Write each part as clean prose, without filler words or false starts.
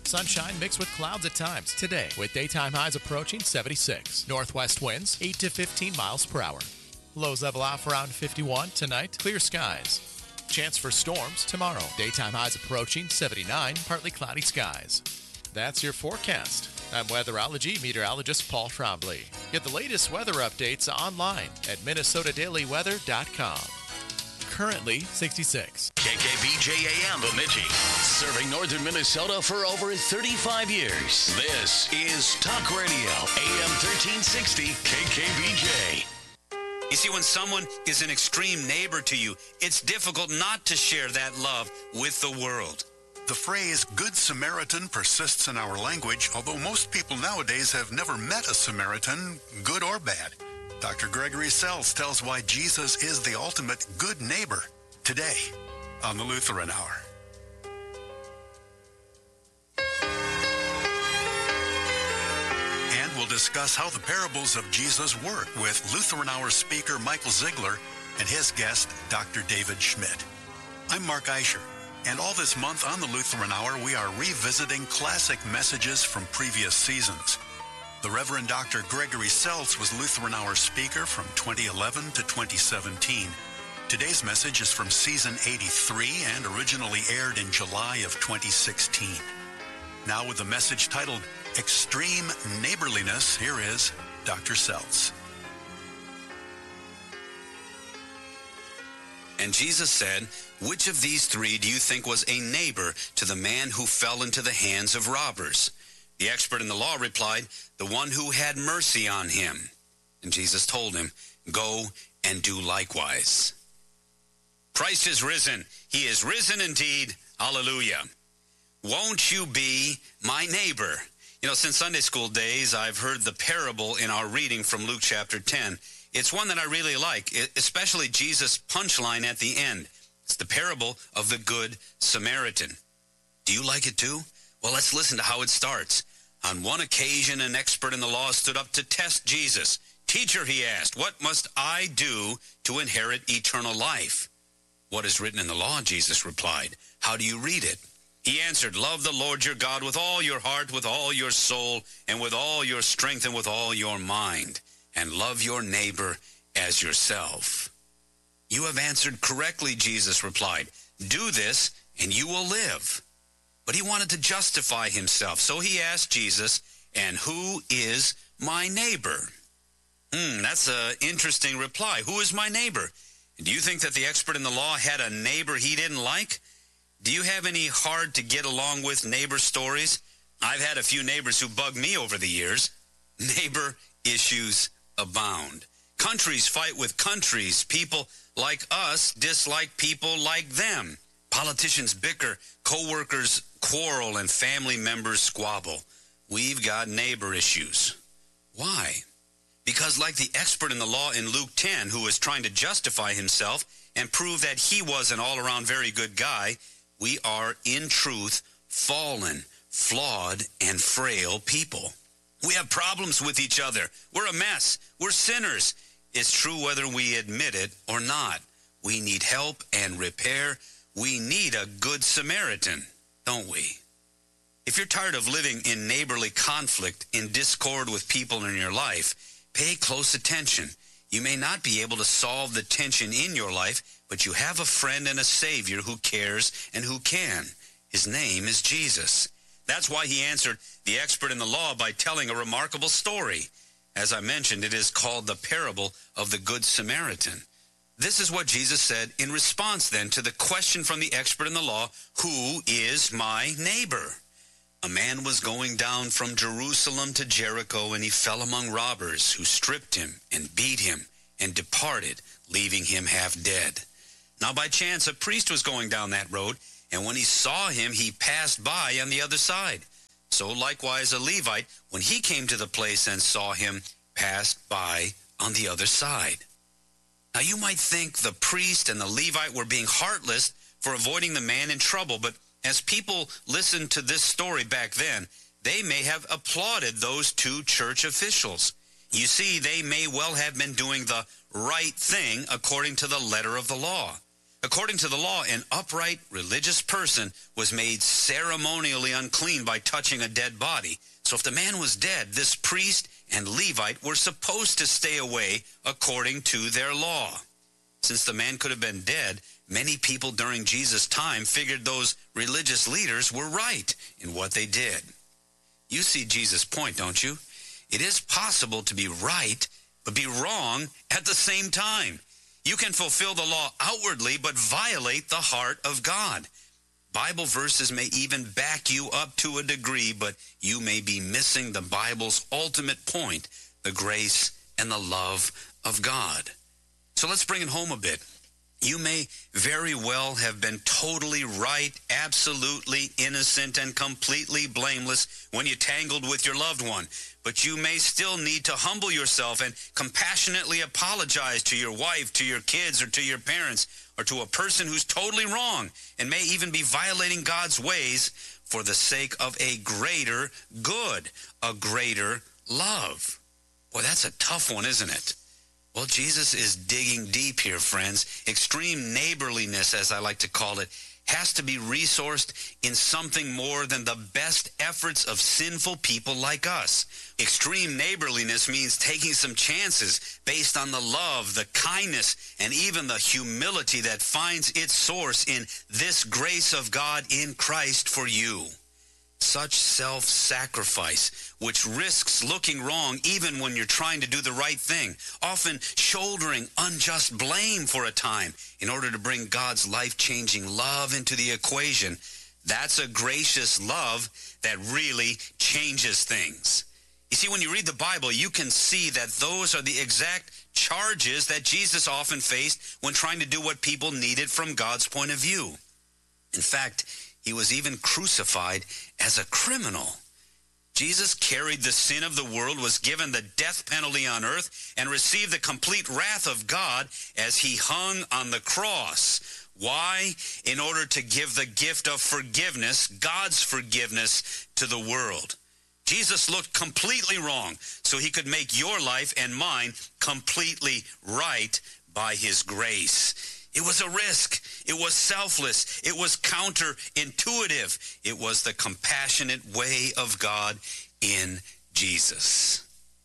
Sunshine mixed with clouds at times today, with daytime highs approaching 76. Northwest winds 8 to 15 miles per hour. Lows level off around 51 tonight. Clear skies. Chance for storms tomorrow. Daytime highs approaching 79. Partly cloudy skies. That's your forecast. I'm weatherology meteorologist Paul Trombley. Get the latest weather updates online at minnesotadailyweather.com. Currently 66. KKBJ AM Bemidji, serving northern Minnesota for over 35 years. This is Talk Radio, AM 1360, KKBJ. You see, when someone is an extreme neighbor to you, it's difficult not to share that love with the world. The phrase Good Samaritan persists in our language, although most people nowadays have never met a Samaritan, good or bad. Dr. Gregory Seltz tells why Jesus is the ultimate good neighbor today on the Lutheran Hour. And we'll discuss how the parables of Jesus work with Lutheran Hour speaker Michael Ziegler and his guest, Dr. David Schmidt. I'm Mark Eicher. And all this month on the Lutheran Hour, we are revisiting classic messages from previous seasons. The Reverend Dr. Gregory Seltz was Lutheran Hour speaker from 2011 to 2017. Today's message is from season 83 and originally aired in July of 2016. Now with the message titled Extreme Neighborliness, here is Dr. Seltz. And Jesus said, "Which of these three do you think was a neighbor to the man who fell into the hands of robbers?" The expert in the law replied, "The one who had mercy on him." And Jesus told him, "Go and do likewise." Christ is risen. He is risen indeed. Hallelujah. Won't you be my neighbor? You know, since Sunday school days, I've heard the parable in our reading from Luke chapter 10. It's one that I really like, especially Jesus' punchline at the end. It's the parable of the Good Samaritan. Do you like it too? Well, let's listen to how it starts. On one occasion, an expert in the law stood up to test Jesus. "Teacher," he asked, "what must I do to inherit eternal life?" "What is written in the law?" Jesus replied. "How do you read it?" He answered, "Love the Lord your God with all your heart, with all your soul, and with all your strength, and with all your mind. And love your neighbor as yourself." "You have answered correctly," Jesus replied. "Do this, and you will live." But he wanted to justify himself, so he asked Jesus, "And who is my neighbor?" That's an interesting reply. Who is my neighbor? Do you think that the expert in the law had a neighbor he didn't like? Do you have any hard to get along with neighbor stories? I've had a few neighbors who bugged me over the years. Neighbor issues abound. Countries fight with countries. People like us dislike people like them. Politicians bicker, co-workers quarrel, and family members squabble. We've got neighbor issues. Why? Because like the expert in the law in Luke 10, who was trying to justify himself and prove that he was an all-around very good guy, we are in truth fallen, flawed, and frail people. We have problems with each other. We're a mess. We're sinners. It's true whether we admit it or not. We need help and repair. We need a good Samaritan, don't we? If you're tired of living in neighborly conflict, in discord with people in your life, pay close attention. You may not be able to solve the tension in your life, but you have a friend and a Savior who cares and who can. His name is Jesus. That's why he answered the expert in the law by telling a remarkable story. As I mentioned, it is called the parable of the Good Samaritan. This is what Jesus said in response then to the question from the expert in the law, "Who is my neighbor?" "A man was going down from Jerusalem to Jericho, and he fell among robbers who stripped him and beat him and departed, leaving him half dead. Now by chance a priest was going down that road, and when he saw him, he passed by on the other side. So likewise a Levite, when he came to the place and saw him, passed by on the other side." Now you might think the priest and the Levite were being heartless for avoiding the man in trouble, but as people listened to this story back then, they may have applauded those two church officials. You see, they may well have been doing the right thing according to the letter of the law. According to the law, an upright religious person was made ceremonially unclean by touching a dead body. So if the man was dead, this priest and Levite were supposed to stay away according to their law. Since the man could have been dead, many people during Jesus' time figured those religious leaders were right in what they did. You see Jesus' point, don't you? It is possible to be right, but be wrong at the same time. You can fulfill the law outwardly, but violate the heart of God. Bible verses may even back you up to a degree, but you may be missing the Bible's ultimate point, the grace and the love of God. So let's bring it home a bit. You may very well have been totally right, absolutely innocent, and completely blameless when you tangled with your loved one. But you may still need to humble yourself and compassionately apologize to your wife, to your kids, or to your parents, or to a person who's totally wrong and may even be violating God's ways for the sake of a greater good, a greater love. Boy, that's a tough one, isn't it? Well, Jesus is digging deep here, friends. Extreme neighborliness, as I like to call it, has to be resourced in something more than the best efforts of sinful people like us. Extreme neighborliness means taking some chances based on the love, the kindness, and even the humility that finds its source in this grace of God in Christ for you. Such self-sacrifice, which risks looking wrong even when you're trying to do the right thing, often shouldering unjust blame for a time in order to bring God's life-changing love into the equation. That's a gracious love that really changes things. You see, when you read the Bible, you can see that those are the exact charges that Jesus often faced when trying to do what people needed from God's point of view. In fact, he was even crucified as a criminal. Jesus carried the sin of the world, was given the death penalty on earth, and received the complete wrath of God as he hung on the cross. Why? In order to give the gift of forgiveness, God's forgiveness, to the world. Jesus looked completely wrong, so he could make your life and mine completely right by his grace. It was a risk. It was selfless. It was counterintuitive. It was the compassionate way of God in Jesus.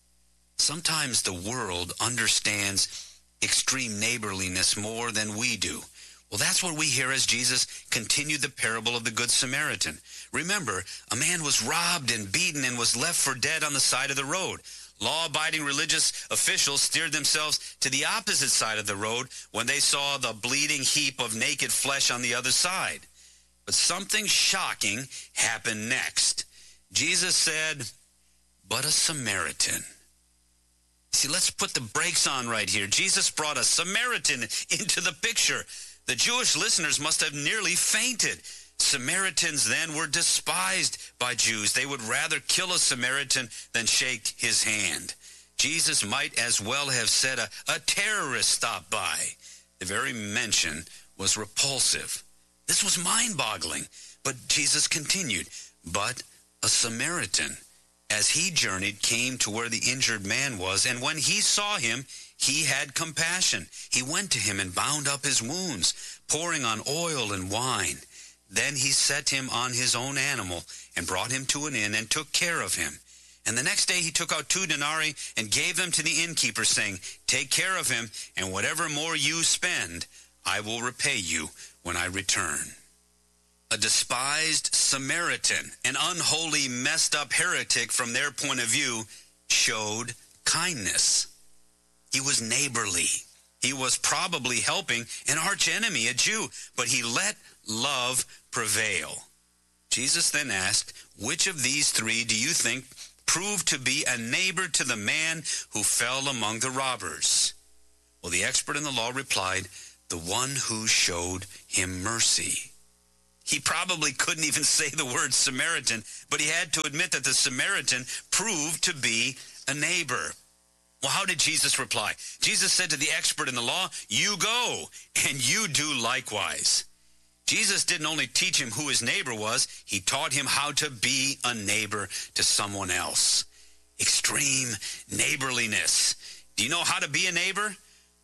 Sometimes the world understands extreme neighborliness more than we do. Well, that's what we hear as Jesus continued the parable of the Good Samaritan. Remember, a man was robbed and beaten and was left for dead on the side of the road. Law-abiding religious officials steered themselves to the opposite side of the road when they saw the bleeding heap of naked flesh on the other side. But something shocking happened next. Jesus said, "But a Samaritan." See, let's put the brakes on right here. Jesus brought a Samaritan into the picture. The Jewish listeners must have nearly fainted. Samaritans then were despised by Jews. They would rather kill a Samaritan than shake his hand. Jesus might as well have said a terrorist stopped by. The very mention was repulsive. This was mind-boggling. But Jesus continued, "But a Samaritan, as he journeyed, came to where the injured man was, and when he saw him, he had compassion. He went to him and bound up his wounds, pouring on oil and wine. Then he set him on his own animal and brought him to an inn and took care of him. And the next day he took out 2 denarii and gave them to the innkeeper, saying, 'Take care of him, and whatever more you spend, I will repay you when I return.'" A despised Samaritan, an unholy, messed up heretic from their point of view, showed kindness. He was neighborly. He was probably helping an archenemy, a Jew, but he let love prevail. Jesus then asked, "Which of these 3 do you think proved to be a neighbor to the man who fell among the robbers?" Well, the expert in the law replied, "The one who showed him mercy." He probably couldn't even say the word Samaritan, but he had to admit that the Samaritan proved to be a neighbor. Well, how did Jesus reply? Jesus said to the expert in the law, "You go, and you do likewise." Jesus didn't only teach him who his neighbor was, he taught him how to be a neighbor to someone else. Extreme neighborliness. Do you know how to be a neighbor?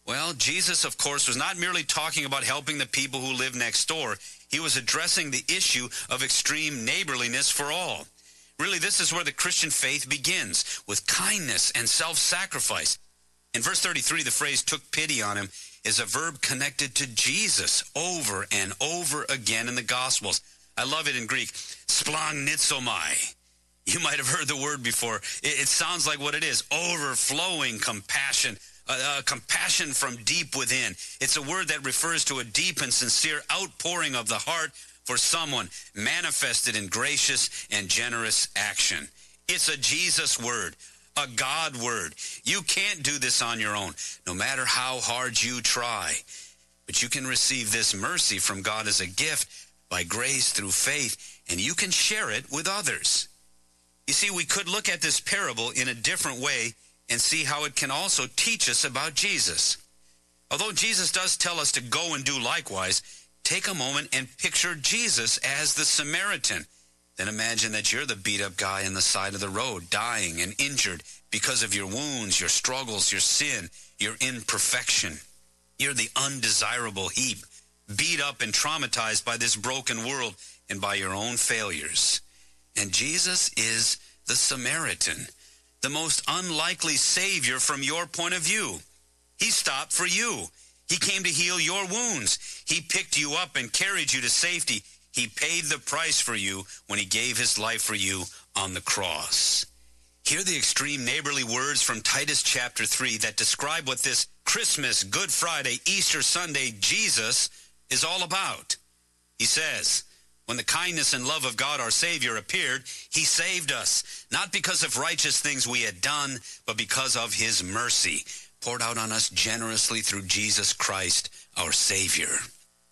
Well, Jesus, of course, was not merely talking about helping the people who live next door. He was addressing the issue of extreme neighborliness for all. Really, this is where the Christian faith begins, with kindness and self-sacrifice. In verse 33, the phrase "took pity on him" is a verb connected to Jesus over and over again in the Gospels. I love it in Greek, splagnitzomai. You might have heard the word before. It sounds like what it is, overflowing compassion, compassion from deep within. It's a word that refers to a deep and sincere outpouring of the heart for someone, manifested in gracious and generous action. It's a Jesus word, a God word. You can't do this on your own, no matter how hard you try. But you can receive this mercy from God as a gift by grace through faith, and you can share it with others. You see, we could look at this parable in a different way and see how it can also teach us about Jesus. Although Jesus does tell us to go and do likewise, take a moment and picture Jesus as the Samaritan. Then imagine that you're the beat-up guy on the side of the road, dying and injured because of your wounds, your struggles, your sin, your imperfection. You're the undesirable heap, beat up and traumatized by this broken world and by your own failures. And Jesus is the Samaritan, the most unlikely Savior from your point of view. He stopped for you. He came to heal your wounds. He picked you up and carried you to safety. He paid the price for you when he gave his life for you on the cross. Hear the extreme neighborly words from Titus chapter 3 that describe what this Christmas, Good Friday, Easter Sunday Jesus is all about. He says, "When the kindness and love of God our Savior appeared, he saved us, not because of righteous things we had done, but because of his mercy, poured out on us generously through Jesus Christ, our Savior."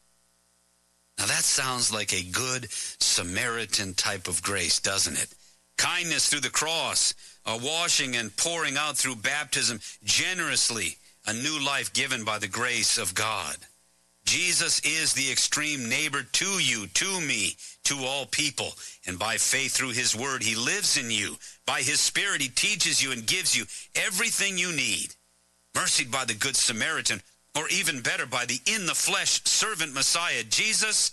Now that sounds like a good Samaritan type of grace, doesn't it? Kindness through the cross, a washing and pouring out through baptism generously, a new life given by the grace of God. Jesus is the extreme neighbor to you, to me, to all people. And by faith through his word, he lives in you. By his Spirit, he teaches you and gives you everything you need. Mercied by the Good Samaritan, or even better, by the in-the-flesh servant Messiah, Jesus,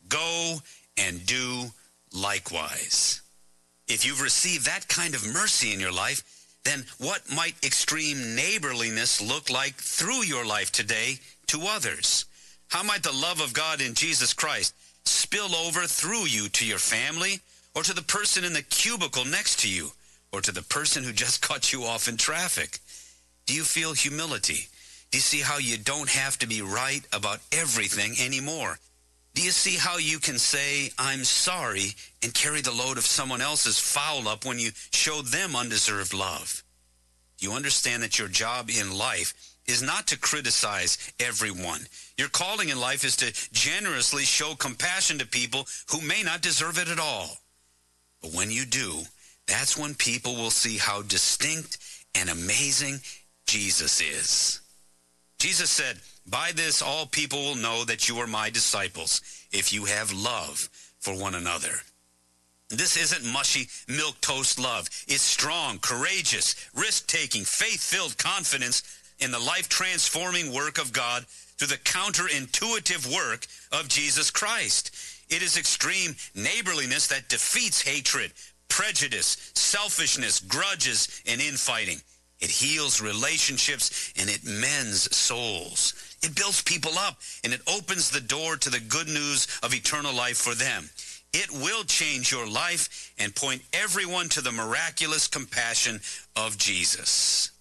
go and do likewise. If you've received that kind of mercy in your life, then what might extreme neighborliness look like through your life today to others? How might the love of God in Jesus Christ spill over through you to your family, or to the person in the cubicle next to you, or to the person who just cut you off in traffic? Do you feel humility? Do you see how you don't have to be right about everything anymore? Do you see how you can say, "I'm sorry," and carry the load of someone else's foul up when you showed them undeserved love? Do you understand that your job in life is not to criticize everyone? Your calling in life is to generously show compassion to people who may not deserve it at all. But when you do, that's when people will see how distinct and amazing Jesus is. Jesus said, "By this all people will know that you are my disciples, if you have love for one another." This isn't mushy milquetoast love. It's strong, courageous, risk-taking, faith-filled confidence in the life-transforming work of God through the counterintuitive work of Jesus Christ. It is extreme neighborliness that defeats hatred, prejudice, selfishness, grudges, and infighting. It heals relationships, and it mends souls. It builds people up, and it opens the door to the good news of eternal life for them. It will change your life and point everyone to the miraculous compassion of Jesus.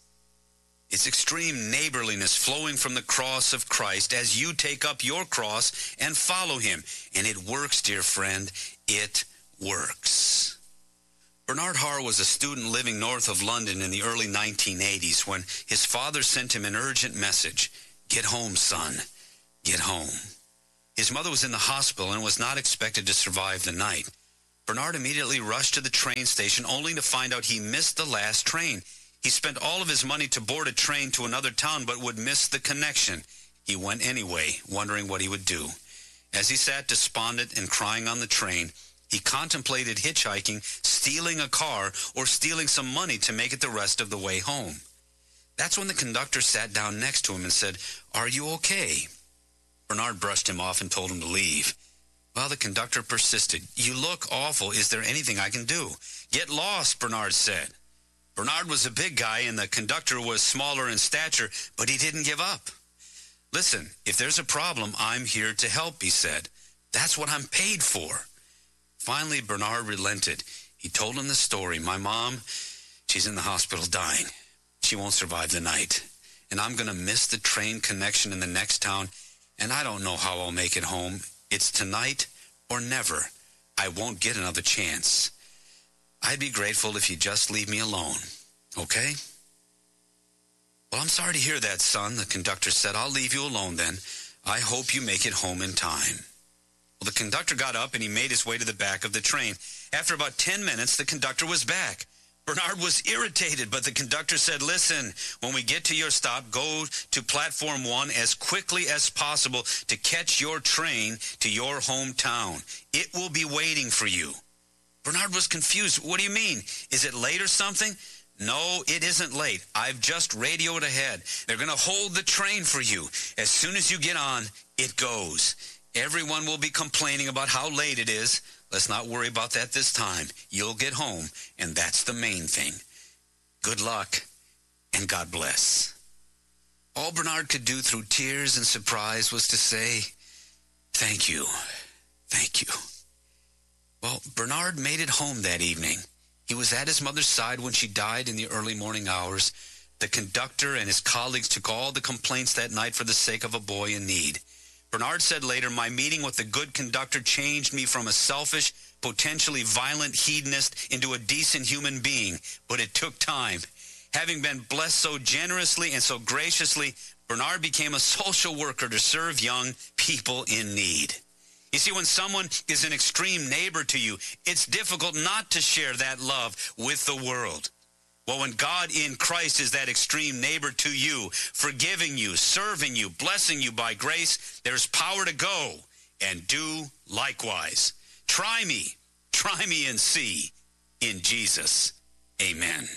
It's extreme neighborliness flowing from the cross of Christ as you take up your cross and follow him. And it works, dear friend. It works. Bernard Harr was a student living north of London in the early 1980s when his father sent him an urgent message: "Get home, son. Get home." His mother was in the hospital and was not expected to survive the night. Bernard immediately rushed to the train station only to find out he missed the last train. He spent all of his money to board a train to another town but would miss the connection. He went anyway, wondering what he would do. As he sat despondent and crying on the train, he contemplated hitchhiking, stealing a car, or stealing some money to make it the rest of the way home. That's when the conductor sat down next to him and said, "Are you okay?" Bernard brushed him off and told him to leave. Well, the conductor persisted. "You look awful. Is there anything I can do?" "Get lost," Bernard said. Bernard was a big guy and the conductor was smaller in stature, but he didn't give up. "Listen, if there's a problem, I'm here to help," he said. "That's what I'm paid for." Finally, Bernard relented. He told him the story. "My mom, she's in the hospital dying. She won't survive the night. And I'm going to miss the train connection in the next town, and I don't know how I'll make it home. It's tonight or never. I won't get another chance. I'd be grateful if you just leave me alone. Okay?" "Well, I'm sorry to hear that, son," the conductor said. "I'll leave you alone then. I hope you make it home in time." Well, the conductor got up and he made his way to the back of the train. After about 10 minutes, the conductor was back. Bernard was irritated, but the conductor said, "Listen, when we get to your stop, go to platform 1 as quickly as possible to catch your train to your hometown. It will be waiting for you." Bernard was confused. "What do you mean? Is it late or something?" "No, it isn't late. I've just radioed ahead. They're going to hold the train for you. As soon as you get on, it goes. Everyone will be complaining about how late it is. Let's not worry about that this time. You'll get home, and that's the main thing. Good luck, and God bless." All Bernard could do through tears and surprise was to say, "Thank you, thank you." Well, Bernard made it home that evening. He was at his mother's side when she died in the early morning hours. The conductor and his colleagues took all the complaints that night for the sake of a boy in need. Bernard said later, "My meeting with the good conductor changed me from a selfish, potentially violent hedonist into a decent human being, but it took time. Having been blessed so generously and so graciously, Bernard became a social worker to serve young people in need." You see, when someone is an extreme neighbor to you, it's difficult not to share that love with the world. Well, when God in Christ is that extreme neighbor to you, forgiving you, serving you, blessing you by grace, there's power to go and do likewise. Try me and see. In Jesus, amen.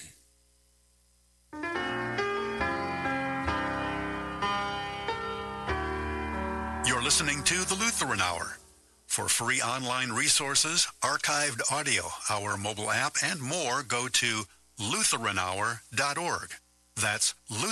You're listening to the Lutheran Hour. For free online resources, archived audio, our mobile app, and more, go to LutheranHour.org. That's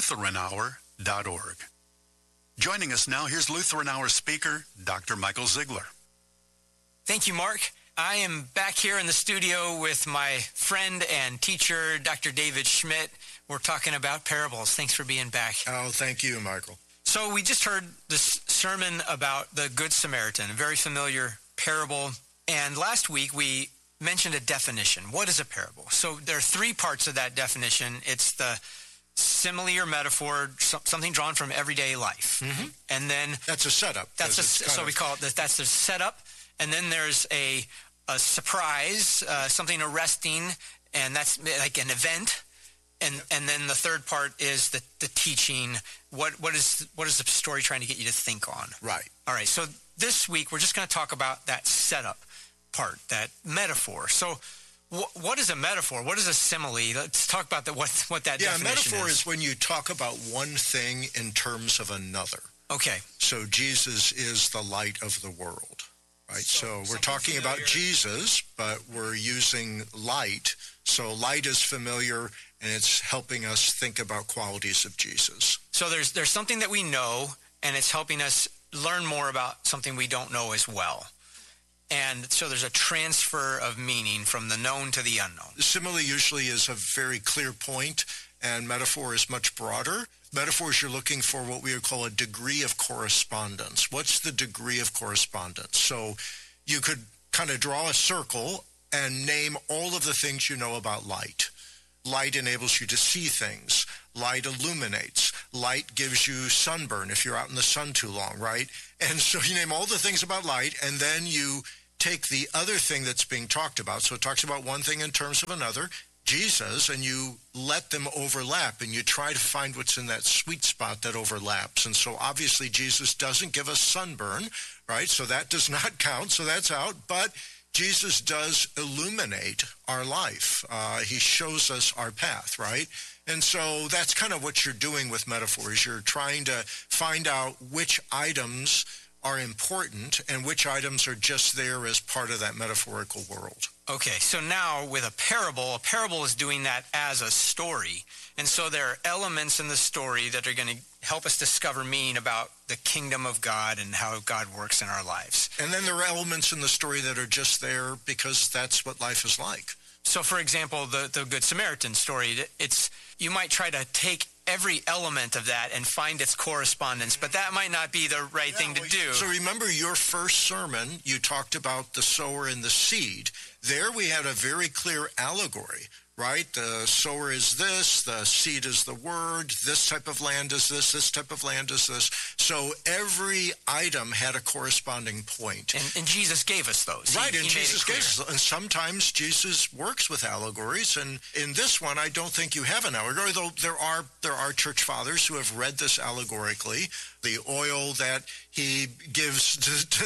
LutheranHour.org. Joining us now, here's Lutheran Hour speaker, Dr. Michael Ziegler. Thank you, Mark. I am back here in the studio with my friend and teacher, Dr. David Schmidt. We're talking about parables. Thanks for being back. Oh, thank you, Michael. So we just heard this sermon about the Good Samaritan, a very familiar parable. And last week we mentioned a definition. What is a parable? So there are 3 parts of that definition. It's the simile or metaphor, something drawn from everyday life. Mm-hmm. And then that's a setup. We call it that's the setup. And then there's a surprise, something arresting, and that's like an event. And then the third part is the teaching. What is the story trying to get you to think on? Right. All right. So this week we're just going to talk about that setup part, that metaphor. So what is a metaphor? What is a simile? Let's talk about what that definition is. Yeah, a metaphor is when you talk about one thing in terms of another. Okay. So Jesus is the light of the world, right? So we're talking about Jesus, but we're using light. So light is familiar, and it's helping us think about qualities of Jesus. So there's something that we know, and it's helping us learn more about something we don't know as well. And so there's a transfer of meaning from the known to the unknown. Simile usually is a very clear point, and metaphor is much broader. Metaphors, you're looking for what we would call a degree of correspondence. What's the degree of correspondence? So you could kind of draw a circle and name all of the things you know about light. Light enables you to see things. Light illuminates. Light gives you sunburn if you're out in the sun too long, right? And so you name all the things about light, and then you take the other thing that's being talked about. So it talks about one thing in terms of another, Jesus, and you let them overlap, and you try to find what's in that sweet spot that overlaps. And so obviously Jesus doesn't give us sunburn, right? So that does not count, so that's out. But Jesus does illuminate our life. He shows us our path, right? And so that's kind of what you're doing with metaphors. You're trying to find out which items are important and which items are just there as part of that metaphorical world. Okay, so now with a parable is doing that as a story. And so there are elements in the story that are going to help us discover meaning about the kingdom of God and how God works in our lives. And then there are elements in the story that are just there because that's what life is like. So, for example, the Good Samaritan story, you might try to take every element of that and find its correspondence, but that might not be the right thing to do. So remember your first sermon, you talked about the sower and the seed. There we had a very clear allegory, right? The sower is this, the seed is the word, this type of land is this type of land is this. So every item had a corresponding point. And Jesus gave us those. Right, he Jesus gave us. And sometimes Jesus works with allegories. And in this one, I don't think you have an allegory, though there are church fathers who have read this allegorically. The oil that he gives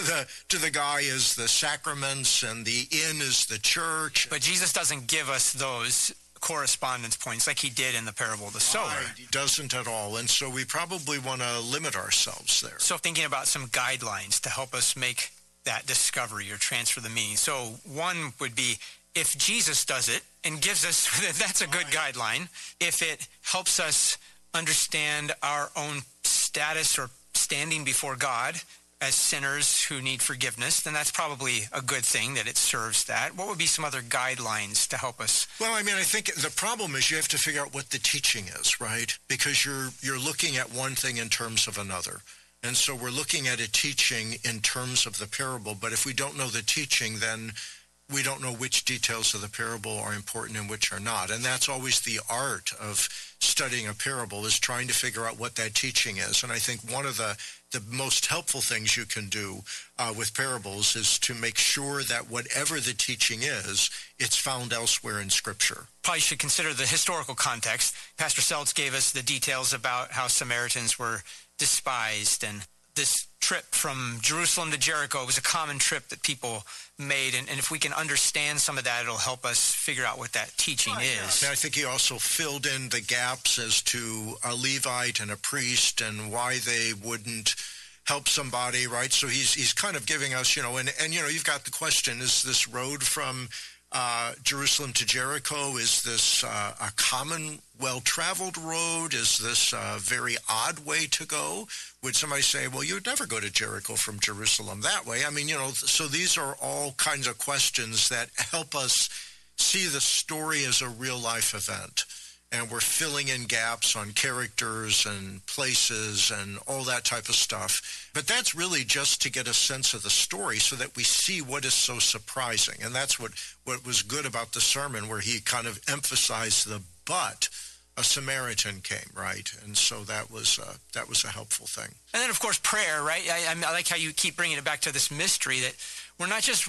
to the guy is the sacraments, and the inn is the church. But Jesus doesn't give us those correspondence points like he did in the parable of the sower. Right, he doesn't at all. And so we probably want to limit ourselves there. So thinking about some guidelines to help us make that discovery or transfer the meaning. So one would be, if Jesus does it and gives us, that's a good guideline. If it helps us understand our own status or standing before God as sinners who need forgiveness, then that's probably a good thing that it serves that. What would be some other guidelines to help us? Well, I mean, I think the problem is you have to figure out what the teaching is, right? Because you're looking at one thing in terms of another. And so we're looking at a teaching in terms of the parable, but if we don't know the teaching, then we don't know which details of the parable are important and which are not. And that's always the art of studying a parable, is trying to figure out what that teaching is. And I think one of the most helpful things you can do with parables is to make sure that whatever the teaching is, it's found elsewhere in Scripture. Probably should consider the historical context. Pastor Seltz gave us the details about how Samaritans were despised, and this trip from Jerusalem to Jericho was a common trip that people made, and if we can understand some of that, it'll help us figure out what that teaching is. And I think he also filled in the gaps as to a Levite and a priest and why they wouldn't help somebody, right? So he's kind of giving us, and you've got the question, is this road from Jerusalem to Jericho, is this a common, well-traveled road? Is this a very odd way to go? Would somebody say, well, you'd never go to Jericho from Jerusalem that way? I mean, so these are all kinds of questions that help us see the story as a real-life event. And we're filling in gaps on characters and places and all that type of stuff. But that's really just to get a sense of the story so that we see what is so surprising. And that's what was good about the sermon, where he kind of emphasized but a Samaritan came, right? And so that was a helpful thing. And then, of course, prayer, right? I like how you keep bringing it back to this mystery that we're not just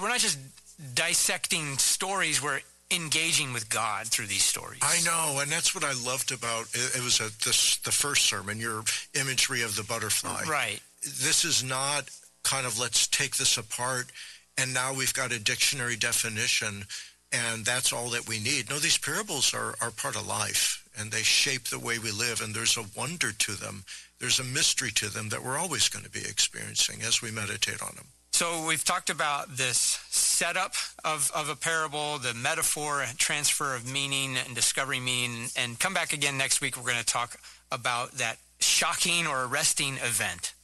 dissecting stories, we're engaging with God through these stories. I know, and that's what I loved about it. Was the first sermon, your imagery of the butterfly. Right. This is not kind of, let's take this apart, and now we've got a dictionary definition, and that's all that we need. No, these parables are part of life, and they shape the way we live, and there's a wonder to them. There's a mystery to them that we're always going to be experiencing as we meditate on them. So we've talked about this setup of a parable, the metaphor, transfer of meaning, and discovering meaning. And come back again next week. We're going to talk about that shocking or arresting event.